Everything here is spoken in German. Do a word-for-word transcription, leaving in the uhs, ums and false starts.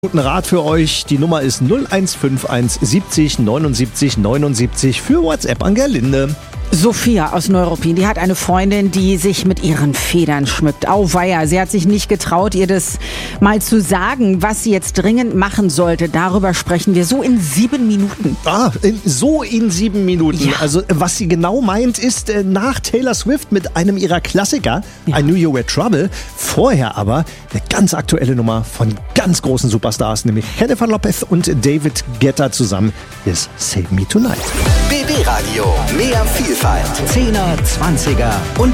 Guten Rat für euch. Die Nummer ist null eins fünf eins siebzig neunundsiebzig neunundsiebzig für WhatsApp an Gerlinde. Sophia aus Neuruppin, die hat eine Freundin, die sich mit ihren Federn schmückt. Auweia, sie hat sich nicht getraut, ihr das mal zu sagen, was sie jetzt dringend machen sollte. Darüber sprechen wir so in sieben Minuten. Ah, in, so in sieben Minuten. Ja. Also was sie genau meint, ist äh, nach Taylor Swift mit einem ihrer Klassiker, Ja. I Knew You Were Trouble. Vorher aber eine ganz aktuelle Nummer von ganz großen Superstars, nämlich Jennifer Lopez und David Guetta zusammen. Ist Save Me Tonight. B B Radio. Mehr Vielfalt. Zehner, Zwanziger und